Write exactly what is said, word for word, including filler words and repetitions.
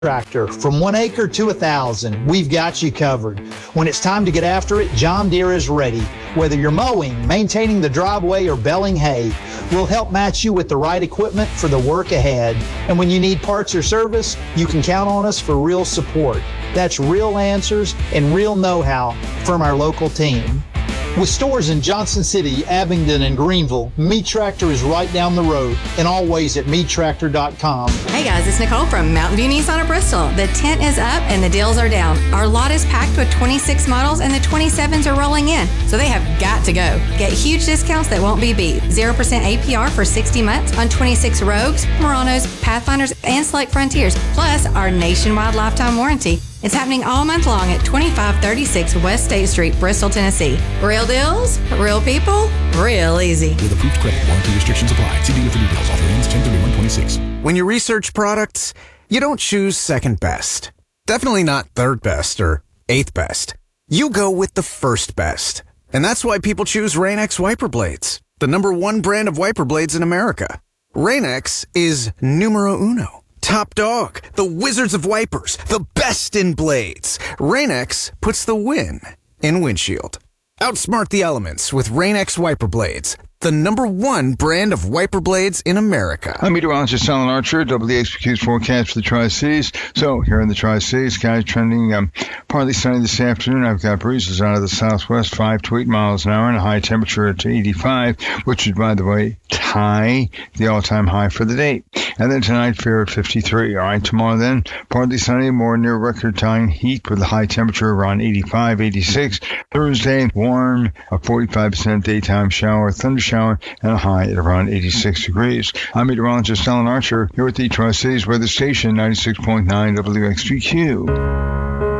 Tractor. From one acre to a thousand, we've got you covered. When it's time to get after it, John Deere is ready. Whether you're mowing, maintaining the driveway, or baling hay, we'll help match you with the right equipment for the work ahead. And when you need parts or service, you can count on us for real support. That's real answers and real know-how from our local team. With stores in Johnson City, Abingdon, and Greenville, Meat Tractor is right down the road and always at meat tractor dot com. Hey guys, it's Nicole from Mountain View Nissan of Bristol. The tent is up and the deals are down. Our lot is packed with twenty-six models and the twenty-sevens are rolling in, so they have got to go. Get huge discounts that won't be beat. zero percent A P R for sixty months on twenty-six Rogues, Muranos, Pathfinders, and Select Frontiers, plus our nationwide lifetime warranty. It's happening all month long at twenty-five thirty-six West State Street, Bristol, Tennessee. Real deals, real people, real easy. With approved credit, warranty restrictions apply. See dealer for details. Offer ends ten thirty-one twenty-six. When you research products, you don't choose second best. Definitely not third best or eighth best. You go with the first best. And that's why people choose Rain-X wiper blades, the number one brand of wiper blades in America. Rain-X is numero uno. Top dog, the wizards of wipers, the best in blades. Rain-X puts the win in windshield. Outsmart the elements with Rain-X wiper blades, the number one brand of wiper blades in America. I'm meteorologist Alan Archer, W X P Q's forecast for the Tri-Cities. So here in the Tri-Cities, skies trending um, partly sunny this afternoon. I've got breezes out of the southwest, five to eight miles an hour, and a high temperature at eighty-five, which is, by the way, tie the all-time high for the date. And then tonight, fair at fifty-three. All right, tomorrow then, partly sunny, more near record-tying heat with a high temperature around eighty-five, eighty-six. Thursday, warm, a forty-five percent daytime shower, thunder shower, and a high at around eighty-six degrees. I'm meteorologist Alan Archer here at the Tri-Cities Weather Station, ninety-six point nine W X P Q.